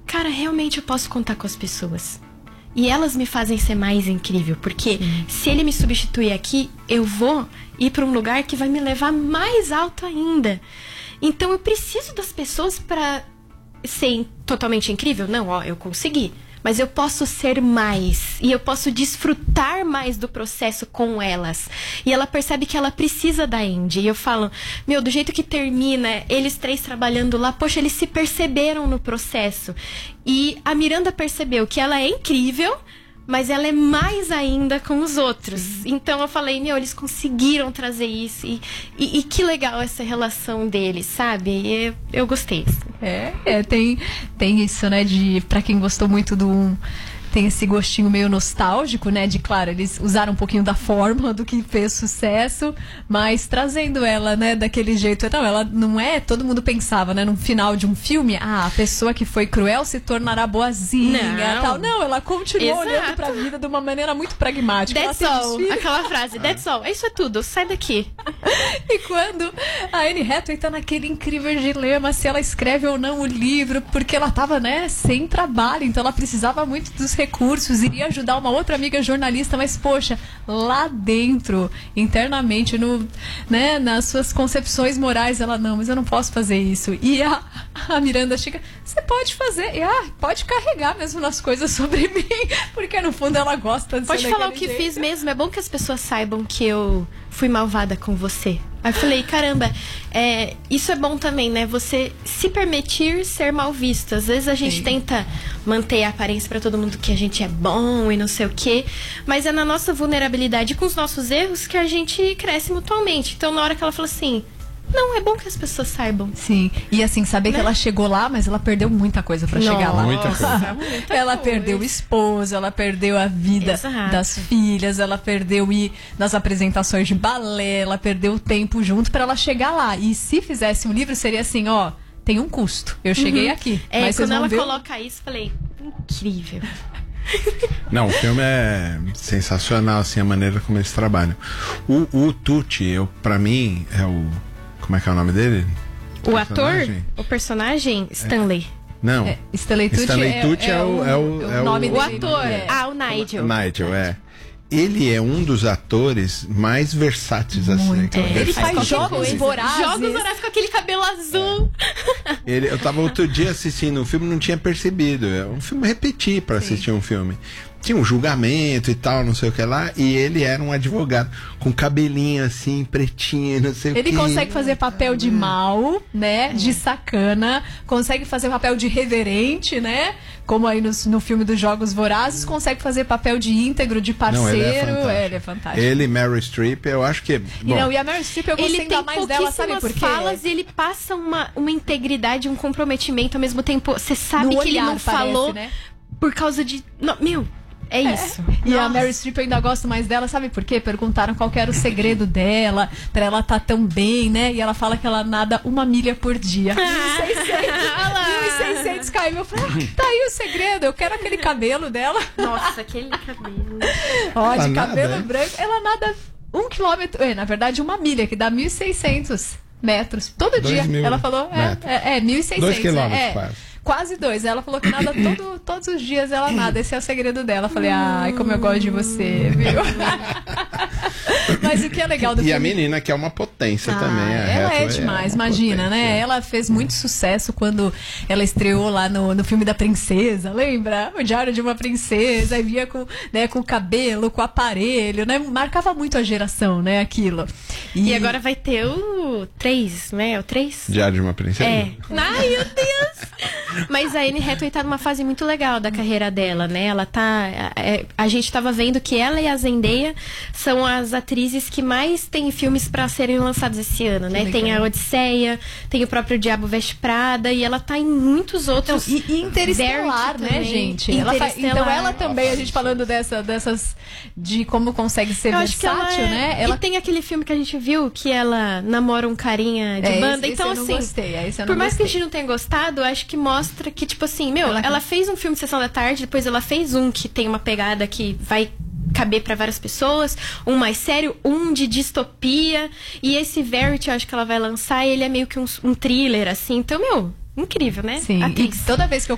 cara, realmente eu posso contar com as pessoas. E elas me fazem ser mais incrível, porque se ele me substituir aqui, eu vou ir para um lugar que vai me levar mais alto ainda. Então eu preciso das pessoas para ser totalmente incrível? Não, ó, eu consegui. Mas eu posso ser mais. E eu posso desfrutar mais do processo com elas. E ela percebe que ela precisa da Andy. E eu falo, meu, do jeito que termina, eles 3 trabalhando lá, poxa, eles se perceberam no processo. E a Miranda percebeu que ela é incrível, mas ela é mais ainda com os outros. Então eu falei, meu, eles conseguiram trazer isso. E que legal essa relação deles, sabe? E eu gostei. Tem isso, né? Pra quem gostou muito tem esse gostinho meio nostálgico, né? De, claro, eles usaram um pouquinho da fórmula do que fez sucesso, mas trazendo ela, né, daquele jeito. Não, ela não é... Todo mundo pensava, né, no final de um filme, a pessoa que foi cruel se tornará boazinha, tal. Não, ela continua olhando pra vida de uma maneira muito pragmática. That's all. Aquela frase, that's all. Isso é tudo, sai daqui. E quando a Anne Hathaway tá naquele incrível dilema se ela escreve ou não o livro, porque ela tava, né, sem trabalho, então ela precisava muito dos recursos, iria ajudar uma outra amiga jornalista, mas poxa, lá dentro, internamente, né, nas suas concepções morais, ela, não, mas eu não posso fazer isso. E a Miranda chega, você pode fazer, e pode carregar mesmo nas coisas sobre mim, porque no fundo ela gosta de pode ser falar o que jeito. Fiz mesmo, é bom que as pessoas saibam que eu fui malvada com você. Aí eu falei, caramba, isso é bom também, né? Você se permitir ser mal visto. Às vezes a gente tenta manter a aparência pra todo mundo que a gente é bom e não sei o quê, mas é na nossa vulnerabilidade, com os nossos erros, que a gente cresce mutuamente. Então na hora que ela falou assim, não, é bom que as pessoas saibam. Sim, e assim, saber que ela chegou lá, mas ela perdeu muita coisa pra chegar lá. Muita coisa. Ela perdeu o esposo, ela perdeu a vida das filhas, ela perdeu ir nas apresentações de balé, ela perdeu o tempo junto pra ela chegar lá. E se fizesse um livro, seria assim, ó, tem um custo. Eu cheguei aqui. Mas quando ela coloca isso, falei, incrível. Não, o filme é sensacional, assim, a maneira como eles trabalham. O Tucci, pra mim, é o... Como é que é o nome dele? O ator? O personagem? Stanley. Não. Stanley Tucci é o nome dele. O ator. O Nigel. Nigel, Ele é um dos atores mais versáteis assim. Ele faz jogos vorazes. Jogos vorazes com aquele cabelo azul. Eu tava outro dia assistindo um filme e não tinha percebido. É um filme repetir pra assistir um filme. Tinha um julgamento e tal, não sei o que lá. E ele era um advogado com cabelinho assim, pretinho, não sei o que. Ele consegue fazer papel de mal, né? De sacana. Consegue fazer papel de reverente, né? Como aí no filme dos Jogos Vorazes. Consegue fazer papel de íntegro, de parceiro. Ele é fantástico. Ele e Meryl Streep, eu acho que... E a Meryl Streep eu gostei ainda mais dela, sabe por quê? Falas, e ele passa uma integridade, um comprometimento ao mesmo tempo. Você sabe que ele não falou, né? Por causa de... Não, é isso. E a Meryl Streep eu ainda gosto mais dela, sabe por quê? Perguntaram qual que era o segredo dela, pra ela estar tão bem, né? E ela fala que ela nada 1 milha por dia. 1.600 km. Eu falei, tá aí o segredo, eu quero aquele cabelo dela. Nossa, aquele cabelo. Ó, de cabelo branco. Ela nada 1 quilômetro, na verdade 1 milha, que dá 1.600 metros. Todo dia. Ela falou, 1.600. 2 quilômetros quase. Quase 2. Ela falou que nada todos os dias ela nada. Esse é o segredo dela. Eu falei, ai, como eu gosto de você, viu? Mas o que é legal do filme... E a menina que é uma potência também. Ela é demais, imagina, potência, né? Ela fez muito sucesso quando ela estreou lá no filme da Princesa, lembra? O Diário de uma Princesa. Aí via com o cabelo, com o aparelho, né? Marcava muito a geração, né? Aquilo. E agora vai ter o 3, né? O 3? Diário de uma Princesa? Ai, meu Deus! Mas a Anne Hathaway tá numa fase muito legal da carreira dela, né? Ela tá... a gente tava vendo que ela e a Zendaya são as atrizes que mais têm filmes pra serem lançados esse ano, né? Tem a Odisseia, tem o próprio Diabo Veste Prada, e ela tá em muitos outros. Então, e Interestelar, né, gente? Então ela também, a gente falando dessas... De como consegue ser versátil, né? E tem aquele filme que a gente viu que ela namora um carinha de banda. Então, assim, por mais que a gente não tenha gostado, acho que mostra que, tipo assim, ela fez um filme de Sessão da Tarde, depois ela fez um que tem uma pegada que vai caber pra várias pessoas, um mais sério, um de distopia, e esse Verity, eu acho que ela vai lançar, ele é meio que um thriller, assim, então, incrível, né? Sim, e toda vez que eu